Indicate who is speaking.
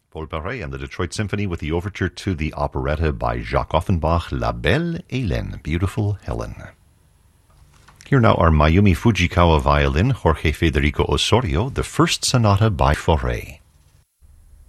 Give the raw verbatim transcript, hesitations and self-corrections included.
Speaker 1: Paul Paret and the Detroit Symphony with the overture to the operetta by Jacques Offenbach, La Belle Hélène, Beautiful Helen. Here now are Mayumi Fujikawa violin, Jorge Federico Osorio, the first sonata by Fauré.